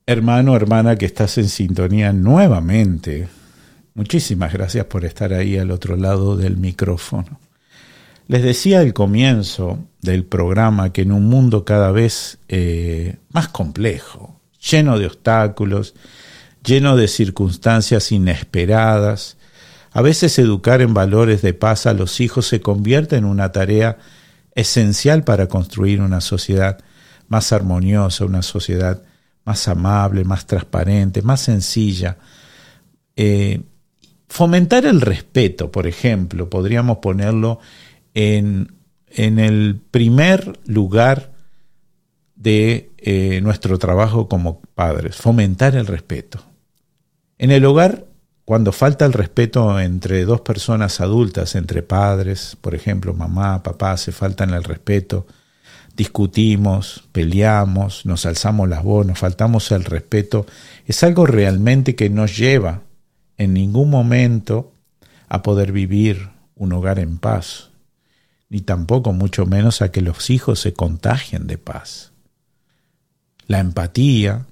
Hermano, hermana que estás en sintonía nuevamente, muchísimas gracias por estar ahí al otro lado del micrófono. Les decía al comienzo del programa que en un mundo cada vez más complejo, lleno de obstáculos, lleno de circunstancias inesperadas, a veces educar en valores de paz a los hijos se convierte en una tarea esencial para construir una sociedad más armoniosa, una sociedad más amable, más transparente, más sencilla. Fomentar el respeto, por ejemplo, podríamos ponerlo en el primer lugar de nuestro trabajo como padres, fomentar el respeto. En el hogar, cuando falta el respeto entre dos personas adultas, entre padres, por ejemplo, mamá, papá, se faltan el respeto, discutimos, peleamos, nos alzamos las voces, nos faltamos el respeto, es algo realmente que no lleva en ningún momento a poder vivir un hogar en paz, ni tampoco mucho menos a que los hijos se contagien de paz. La empatía,